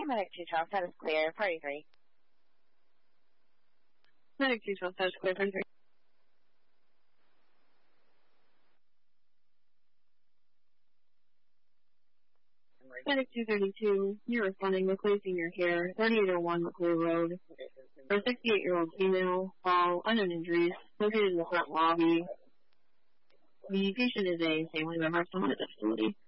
Medic 212, status clear, party 3. Medic 212, status clear, party 3. Medic 232, you're responding, replacing your care, 3801 McClure Road. For a 68-year-old female, all unknown injuries, located in the front lobby. The patient is a family member of someone at the facility.